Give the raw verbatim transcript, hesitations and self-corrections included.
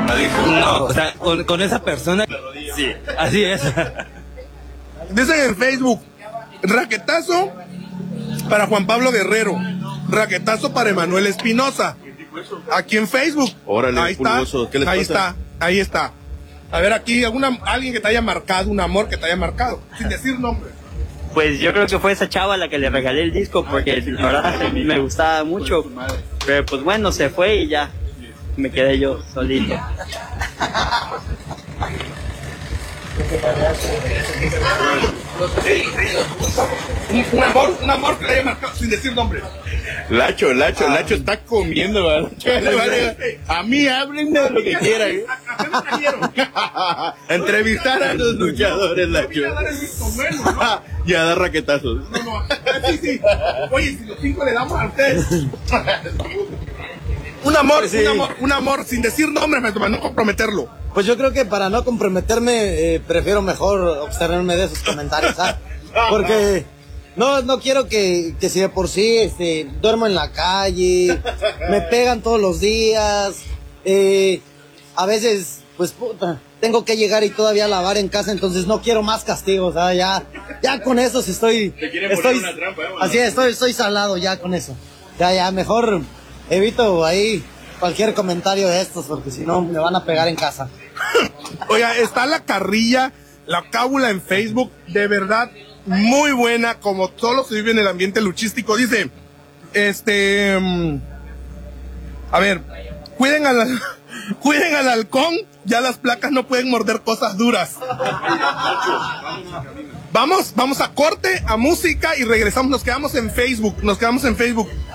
No, o sea, con, con esa persona. Sí, así es. Dicen en Facebook, raquetazo para Juan Pablo Guerrero, raquetazo para Emanuel Espinosa. Aquí en Facebook. Órale, ahí está, ¿qué les ahí pasa? está, ahí está. A ver, aquí alguna, alguien que te haya marcado, un amor que te haya marcado, sin decir nombre. Pues yo creo que fue esa chava la que le regalé el disco porque la verdad me gustaba mucho. Pero pues bueno, se fue y ya me quedé yo solito. Un amor, un amor que te haya marcado, sin decir nombre. Lacho, Lacho, Lacho está comiendo, ¿verdad? A mí háblenme de lo que quieran. ¿eh? Entrevistar a los luchadores, Lacho. Y a dar raquetazos. No, no, sí, sí. Oye, si los cinco le damos a ustedes. Un amor, Sí. un amor, un amor, sin decir nombre, para no comprometerlo. Pues yo creo que para no comprometerme, eh, prefiero mejor abstenerme de esos comentarios, ¿sabes? Porque no, no quiero que, que si de por sí este, duermo en la calle, me pegan todos los días, eh, a veces, pues puta, tengo que llegar y todavía lavar en casa, entonces no quiero más castigos, ¿sabes? Ya, ya con eso sí estoy, estoy, así es, estoy, estoy salado ya con eso. Ya, ya, mejor evito ahí cualquier comentario de estos, porque si no me van a pegar en casa. Oiga, está la carrilla, la cábula en Facebook, de verdad, muy buena, como solo se vive en el ambiente luchístico. Dice, este, um, a ver, cuiden al, cuiden al halcón, ya las placas no pueden morder cosas duras. Vamos, vamos a corte, a música y regresamos, nos quedamos en Facebook, nos quedamos en Facebook.